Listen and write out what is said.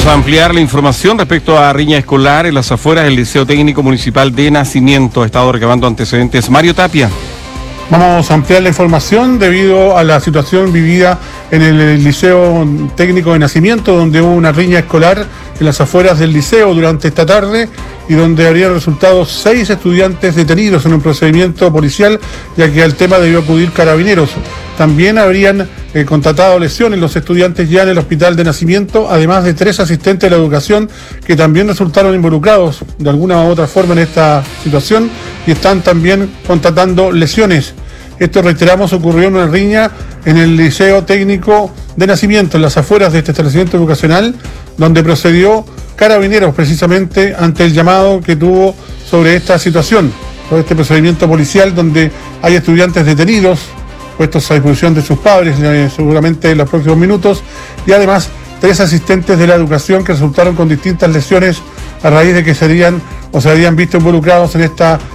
a ampliar la información respecto a riña escolar en las afueras del Liceo Técnico Municipal de Nacimiento. Ha estado recabando antecedentes Mario Tapia. Vamos a ampliar la información debido a la situación vivida en el Liceo Técnico de Nacimiento, donde hubo una riña escolar en las afueras del liceo durante esta tarde y donde habrían resultado 6 estudiantes detenidos en un procedimiento policial, ya que al tema debió acudir Carabineros. También habrían constatado lesiones los estudiantes ya en el hospital de Nacimiento, además de 3 asistentes de la educación que también resultaron involucrados de alguna u otra forma en esta situación y están también constatando lesiones. Esto, reiteramos, ocurrió en una riña en el Liceo Técnico de Nacimiento, en las afueras de este establecimiento educacional, donde procedió Carabineros precisamente ante el llamado que tuvo sobre esta situación, sobre este procedimiento policial donde hay estudiantes detenidos, puestos a disposición de sus padres seguramente en los próximos minutos, y además 3 asistentes de la educación que resultaron con distintas lesiones a raíz de que se habían visto involucrados en esta